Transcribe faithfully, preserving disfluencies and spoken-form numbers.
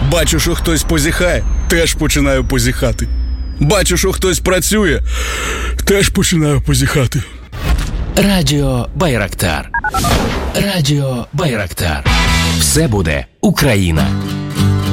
Бачу, що хтось позіхає, теж починаю позіхати. Бачу, що хтось працює, теж починаю позіхати. Радіо Байрактар. Радіо Байрактар. Все буде Україна.